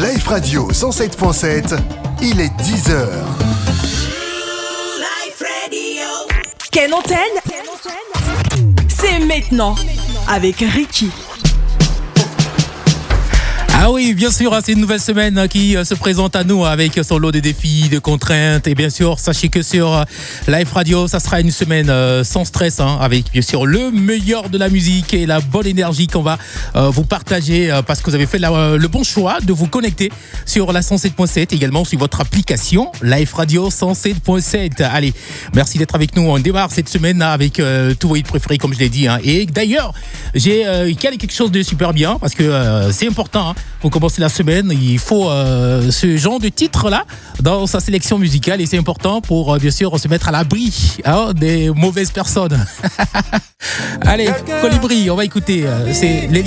Live Radio 107.7, il est 10h. Quelle antenne? C'est maintenant avec Ricky. Ah oui, bien sûr, c'est une nouvelle semaine qui se présente à nous avec son lot de défis, de contraintes. Et bien sûr, sachez que sur Live Radio, ça sera une semaine sans stress, avec bien sûr le meilleur de la musique et la bonne énergie qu'on va vous partager parce que vous avez fait le bon choix de vous connecter sur la 107.7, également sur votre application Live Radio 107.7. Allez, merci d'être avec nous. On démarre cette semaine avec tous vos hits préférés, comme je l'ai dit. Et d'ailleurs, j'ai calé quelque chose de super bien parce que c'est important. Pour commencer la semaine, il faut ce genre de titre-là dans sa sélection musicale et c'est important pour bien sûr se mettre à l'abri des mauvaises personnes. Allez, Colibri, on va écouter. C'est les